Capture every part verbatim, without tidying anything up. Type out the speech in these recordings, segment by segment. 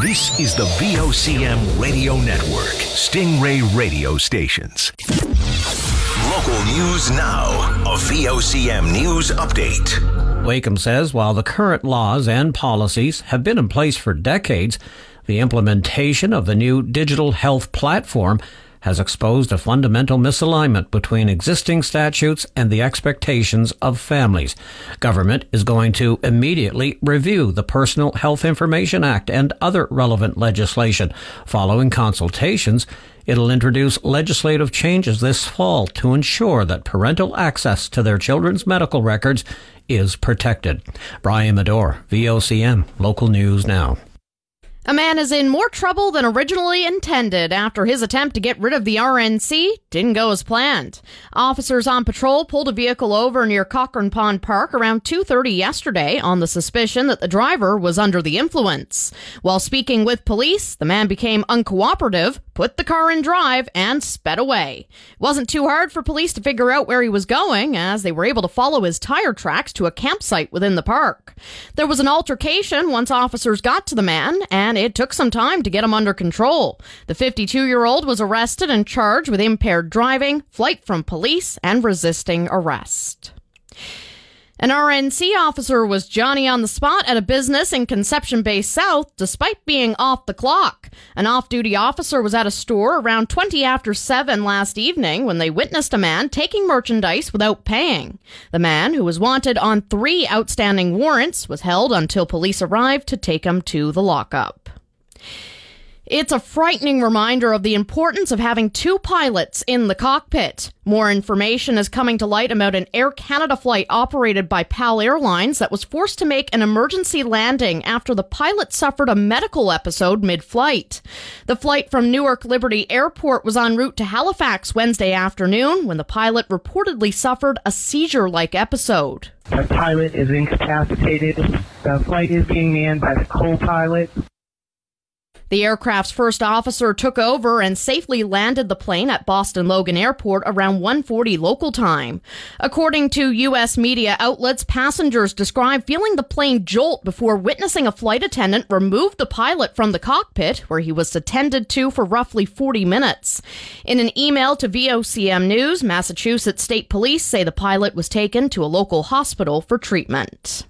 This is the V O C M Radio Network, Stingray Radio Stations. Local news now. A V O C M News Update. Wakeham says while the current laws and policies have been in place for decades, the implementation of the new digital health platform has exposed a fundamental misalignment between existing statutes and the expectations of families. Government is going to immediately review the Personal Health Information Act and other relevant legislation. Following consultations, it'll introduce legislative changes this fall to ensure that parental access to their children's medical records is protected. Brian Medore, V O C M, Local News Now. A man is in more trouble than originally intended after his attempt to get rid of the R N C didn't go as planned. Officers on patrol pulled a vehicle over near Cochrane Pond Park around two thirty yesterday on the suspicion that the driver was under the influence. While speaking with police, the man became uncooperative, put the car in drive, and sped away. It wasn't too hard for police to figure out where he was going, as they were able to follow his tire tracks to a campsite within the park. There was an altercation once officers got to the man, and it took some time to get him under control. The fifty-two-year-old was arrested and charged with impaired driving, flight from police, and resisting arrest. An R N C officer was Johnny on the spot at a business in Conception Bay South despite being off the clock. An off-duty officer was at a store around twenty after seven last evening when they witnessed a man taking merchandise without paying. The man, who was wanted on three outstanding warrants, was held until police arrived to take him to the lockup. It's a frightening reminder of the importance of having two pilots in the cockpit. More information is coming to light about an Air Canada flight operated by PAL Airlines that was forced to make an emergency landing after the pilot suffered a medical episode mid-flight. The flight from Newark Liberty Airport was en route to Halifax Wednesday afternoon when the pilot reportedly suffered a seizure-like episode. The pilot is incapacitated. The flight is being manned by the co-pilot. The aircraft's first officer took over and safely landed the plane at Boston Logan Airport around one forty local time. According to U S media outlets, passengers described feeling the plane jolt before witnessing a flight attendant remove the pilot from the cockpit, where he was attended to for roughly forty minutes. In an email to V O C M News, Massachusetts State Police say the pilot was taken to a local hospital for treatment.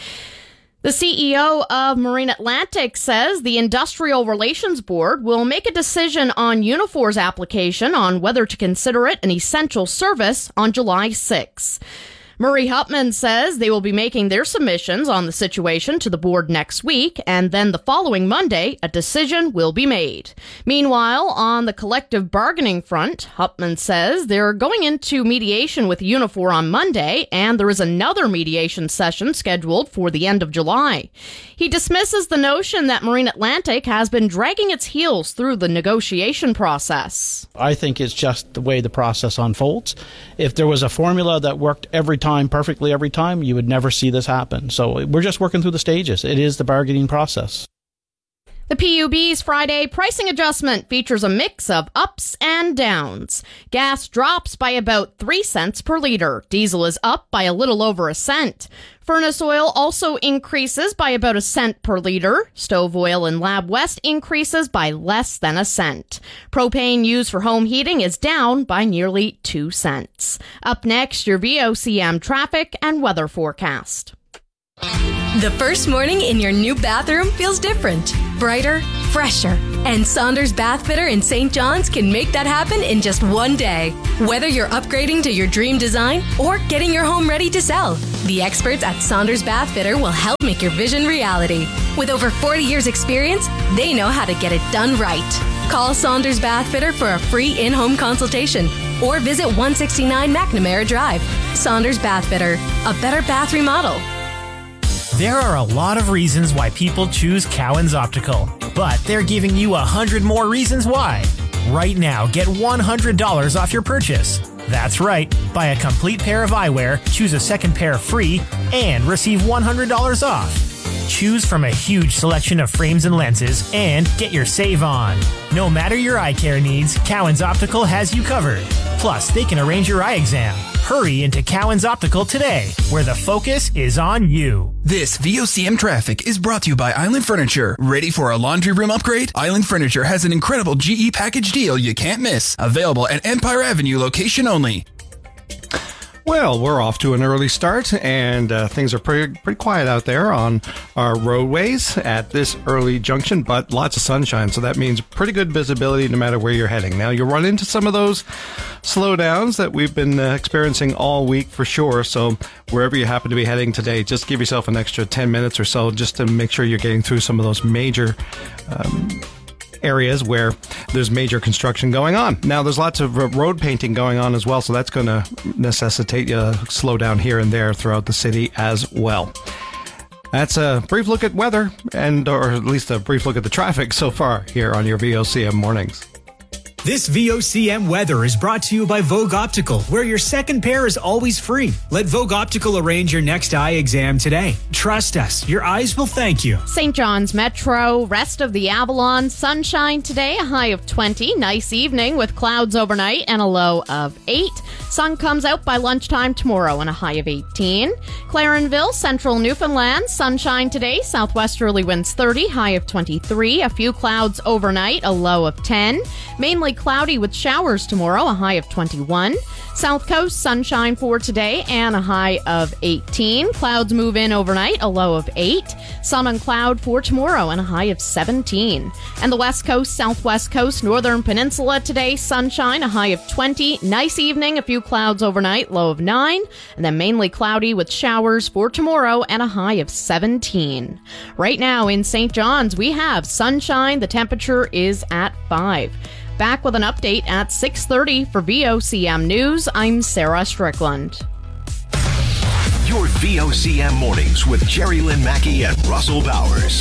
The C E O of Marine Atlantic says the Industrial Relations Board will make a decision on Unifor's application on whether to consider it an essential service on July sixth. Murray Hupman says they will be making their submissions on the situation to the board next week, and then the following Monday, a decision will be made. Meanwhile, on the collective bargaining front, Hupman says they're going into mediation with Unifor on Monday, and there is another mediation session scheduled for the end of July. He dismisses the notion that Marine Atlantic has been dragging its heels through the negotiation process. I think it's just the way the process unfolds. If there was a formula that worked every time, time perfectly every time, you would never see this happen. So we're just working through the stages. It is the bargaining process. The P U B's Friday pricing adjustment features a mix of ups and downs. Gas drops by about three cents per litre. Diesel is up by a little over a cent. Furnace oil also increases by about a cent per litre. Stove oil in Lab West increases by less than a cent. Propane used for home heating is down by nearly two cents. Up next, your V O C M traffic and weather forecast. The first morning in your new bathroom feels different, brighter, fresher. And Saunders Bath Fitter in Saint John's can make that happen in just one day. Whether you're upgrading to your dream design or getting your home ready to sell, the experts at Saunders Bath Fitter will help make your vision reality. With over forty years experience, they know how to get it done right. Call Saunders Bath Fitter for a free in-home consultation or visit one sixty-nine McNamara Drive. Saunders Bath Fitter, a better bath remodel. There are a lot of reasons why people choose Cowan's Optical, but they're giving you a hundred more reasons why. Right now, get one hundred dollars off your purchase. That's right. Buy a complete pair of eyewear, choose a second pair free, and receive one hundred dollars off. Choose from a huge selection of frames and lenses and get your save on. No matter your eye care needs, Cowan's Optical has you covered. Plus, they can arrange your eye exam. Hurry into Cowan's Optical today, where the focus is on you. This V O C M traffic is brought to you by Island Furniture. Ready for a laundry room upgrade? Island Furniture has an incredible G E package deal you can't miss. Available at Empire Avenue location only. Well, we're off to an early start, and uh, things are pretty pretty quiet out there on our roadways at this early junction, but lots of sunshine, so that means pretty good visibility no matter where you're heading. Now, you'll run into some of those slowdowns that we've been uh, experiencing all week for sure, so wherever you happen to be heading today, just give yourself an extra ten minutes or so just to make sure you're getting through some of those major um areas where there's major construction going on. Now, there's lots of road painting going on as well, so that's going to necessitate you slow down here and there throughout the city as well. That's a brief look at weather, and or at least a brief look at the traffic so far here on your V O C M mornings. This V O C M weather is brought to you by Vogue Optical, where your second pair is always free. Let Vogue Optical arrange your next eye exam today. Trust us, your eyes will thank you. Saint John's Metro, rest of the Avalon, sunshine today, a high of twenty. Nice evening with clouds overnight and a low of eight. Sun comes out by lunchtime tomorrow and a high of eighteen. Clarenville, central Newfoundland, sunshine today, southwesterly winds thirty, high of twenty-three. A few clouds overnight, a low of ten. Mainly cloudy with showers tomorrow, a high of twenty-one. South Coast, sunshine for today and a high of eighteen. Clouds move in overnight, a low of eight. Sun and cloud for tomorrow and a high of seventeen. And the West Coast, Southwest Coast, Northern Peninsula today, sunshine, a high of twenty. Nice evening, a few clouds overnight, low of nine. And then mainly cloudy with showers for tomorrow and a high of seventeen. Right now in Saint John's, we have sunshine. The temperature is at five. Back with an update at six thirty for V O C M News. I'm Sarah Strickland. Your V O C M mornings with Jerry Lynn Mackey and Russell Bowers.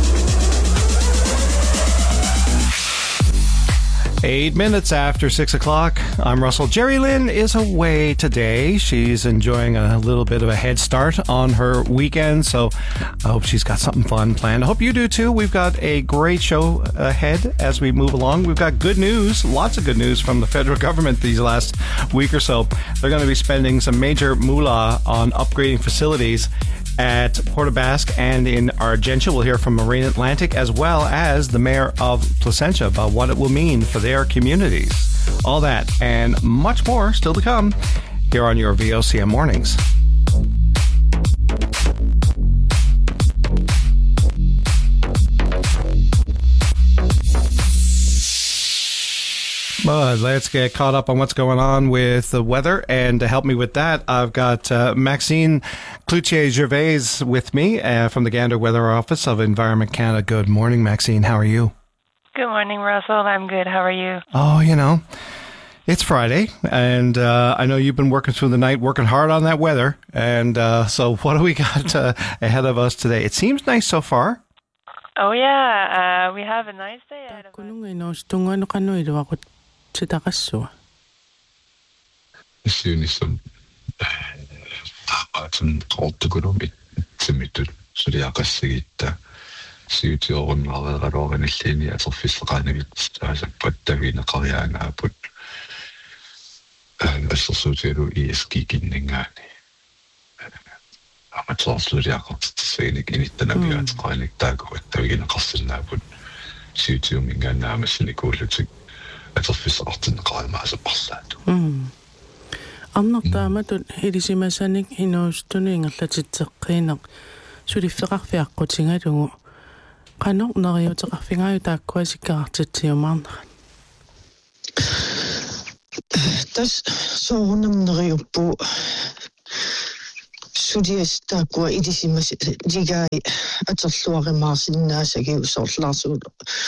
Eight minutes after six o'clock. I'm Russell. Jerry Lynn is away today. She's enjoying a little bit of a head start on her weekend, so I hope she's got something fun planned. I hope you do too. We've got a great show ahead as we move along. We've got good news, lots of good news from the federal government these last week or so. They're going to be spending some major moolah on upgrading facilities at Port aux Basques and in Argentia. We'll hear from Marine Atlantic as well as the mayor of Placentia about what it will mean for their communities. All that and much more still to come here on your V O C M mornings. But let's get caught up on what's going on with the weather. And to help me with that, I've got uh, Maxine Cloutier-Gervais with me uh, from the Gander Weather Office of Environment Canada. Good morning, Maxine. How are you? Good morning, Russell. I'm good. How are you? Oh, you know, it's Friday, and uh, I know you've been working through the night, working hard on that weather. And uh, so what do we got uh, ahead of us today? It seems nice so far. Oh, yeah. Uh, we have a nice day ahead of us. Chitakassua. Syynissam taapaatsum qoortukulumi timitut suliaqassigitta siutiorunnareeqaluorinallini aterfisseqaanavit aasappattavineqariaangaaput assersuutilu iiskikinningaani amatorsuuliaqartissainik inittanapiateqaanik taakuattavigineqarsinnaaput siutiumingaannaamassinikуулlutik Mm. Annartaamatut hilisimasanik hinuustuni ingerlatitseqqiineq suliffeqarfiaqqutigalugu qanoq neriuteqarfingaaju taakkuasikkaartitsiumaarnerat tas soorunam neriuppu sudias taakkua ilisimas digai aterluarimaarsinnaasagi usorlaarsuut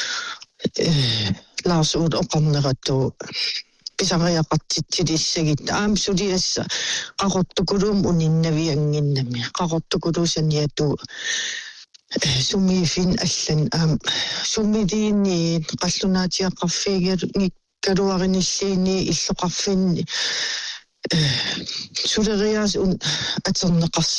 laasuut oqarnerattu pisariaqartitsilissagit aam sudiassa qaqortukulum uninnavianginnami qaqortukulusaniatu sumiifin allan aam sumiliini qallunaatiaqarfiigilu ngikkaluarinilliini illoqarfinni sulerias un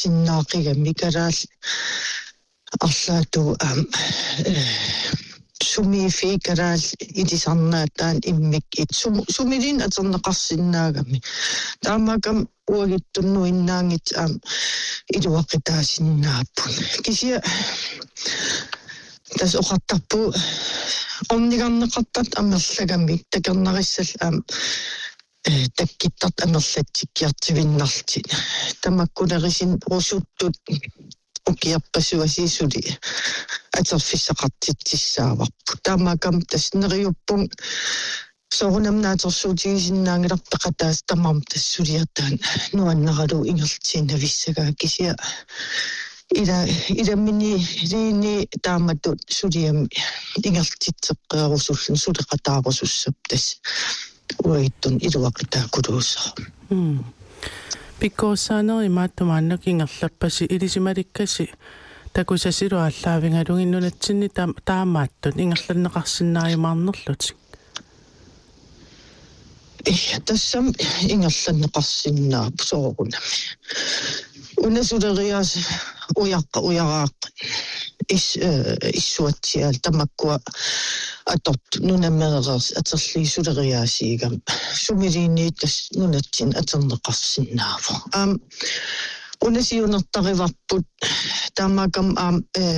aterneqarsinnaaqigami kalaal arlaatu aam sumi fikaraal itisarnaattaan immik it sumilin aterneqarsinnaagami taamakam uagittunnuinnaangit am iluaqitaasinnaapun kisia tas oqattarpu ornigarneqartat amerlagami takernerissal am takkittat amerlatsikkiartivinnartit tamakkulerisin rusuttut ukiarpasuasiisuli aterfissaqartitsissaavarpu taamakam tasneriuppung soorunamnaatersuutigisinnaangilarpeqataas tamam tassuliartaan nuanneralu ingertiinnavissagaa kisia ila ila mini liini taamatut suliam ingertitseqqeerusullu suleqataarusussaptas uittun iluaqitaakuluusa mm Pikkoossaaneri maattumaannak ingerlappasi ilisimalikasi takusasilu allaavingalunginnunatsinni taamaattut ingerlanneqarsinnaarimaarnerlutik eh tassam ingerlanneqarsinnaapu soorunami unasulerias uyaqqa uyaraaq is issuatsial tamakkua atot nunamerers aterliisuleriaasiigam sumiliinniittas nunatsin aterneqarsinnaavo am unasiunertarivarput taamakam am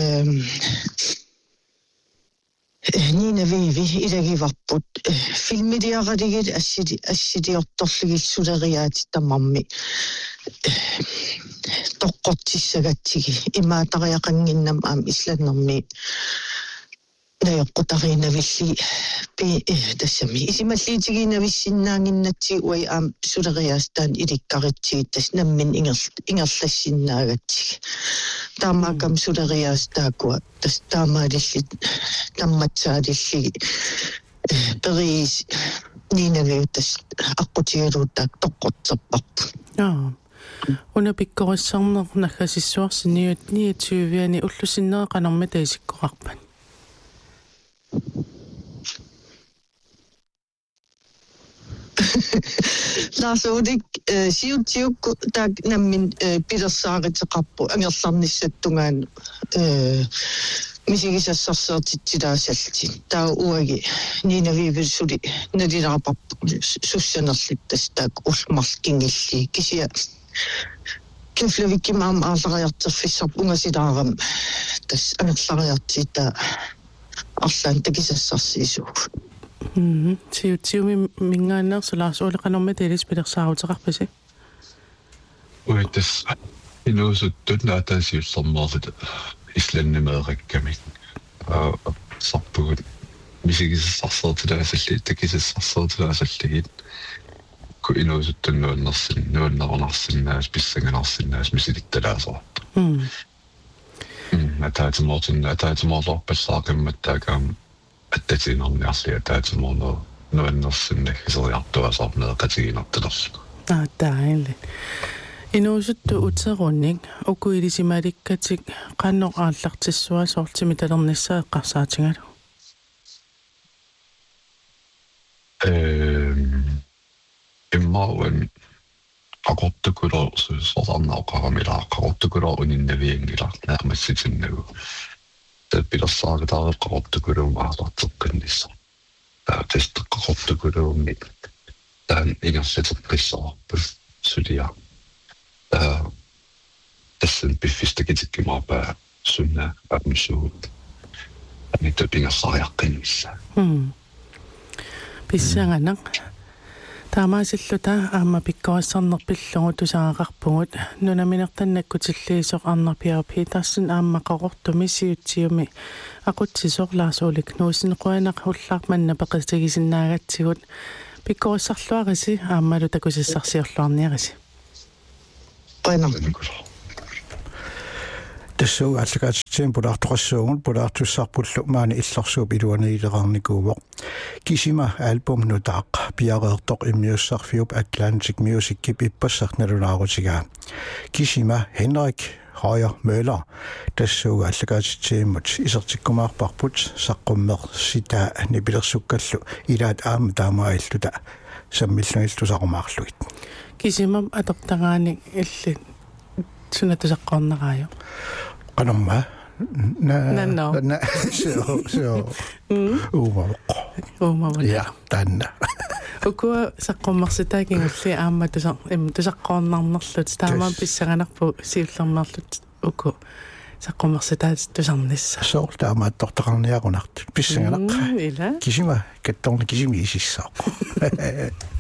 Nina Vivi ilagivarput filmidiaqaligil assili assiliortorligilsuleriaati tamammi toqqortissagatsigi imaatariaqanginnam am islannermi nayoqqutariinavilli pi tassami isimalliitigiinavissinnaanginnatsi uai am suleriaastaan ilikkaritsigittas nammin inger ingerlassinnaagatsigi taamakam suleriaastaakua tas taamaalillit tammatsaalilli peris niinaviuttas aqutigaluuttaak toqqortserparpu aa una pikkorissarner naggasissuarsinniut niutyuviani ullusinneeqanermi taisikkoqarpan Laasuudik siutiukku taak nammin pilersaariteqarpu angerlarnissattungaan misigisassarsertitsilaasallti taa uagi niinaviivilsuli nalilaarparpu sussanerlittas taak ulmarkingilli kisia kiflavikkimaam aallariarterfissarp ungasilaaram tas angerlariartiita arlaan takisassarsiisuuk Mhm. Tiu tiu mi mingaanner sulaas oleqanermi tilis pilersaaruteqarpasi. Uitas inuusuttut naataasiullermeerlut islannimeerikkami. Аа сарпугут мисигиссарсертилааsalli такисассарсертилаасаллагит ку иnuusuttunnuunnersin nuunnerunarsinnaas pissanganarsinnaas misilittalaasort. Hm. Hm, ataatimoortunna ataatimoorlorpassaakammattaakaam attatiinerniarlia taatimoorno nuannersinnaggiseriartuasarneeqatiginertalersu. Ah, taille. Inuusuttu uterunnik ukuilisimalikkatik qannoq aallartissuasoortimi talernissaeqqarsaatingalu. Ehm immaun aqortukulor sorarnaoqaramila aqortukulor uninnaviangila naamassitinnagu tappilersaaritaare aqortukuluum aalarteqqannissa taa testeqqortukuluummi taan ingerlateqqissarpu sulia taa tassan piffistakitikkimaapa sunna apmisuut anita pingersariaqqannissa hm pissanganaq таамаасиллута аама пиккоассарнерпиллугу тусаагақарпугут нунаминертаннаккутиллиисоқ арнерпиарпи тассын ааммаққорторми сиутсиуми ақутсисорлаасуулик нуусинеқуанақ хуллаарманна пеқистагисиннаагатсигут пиккоассарлуариси ааммалу такусиссарсиорлуарниариси qanarnikul тассуу аллагаатсиин пулаартоқассуугун пулаартуссарпуллу маани илларсууп илуанилеқарникууоқ кисима альбум нутаақ пиареэртоқ иммиуссарфиуп Atlantic Music кип иппассарналунаарутигаа кисима Henrik Høyer Møller тассуу аллагаатсииммут исертиккумаарпарпут саққуммер ситаа нипилерсуккаллу илаат аама таамаиллута саммиллуиллусақумаарлугит кисимам атортагааник илли сунатусаққорнерааю qanarma na no na so so uma uma ja tanna ukua saqqummarsitaakin ulli aamma tusa im tusaqqornarnerlut taama pissanganarpu siullernerlut uku saqqummarsitaat tusarnissa so taama tortaqarniaqunart pissanganaq ila kisima kattorni kisimi isissaaq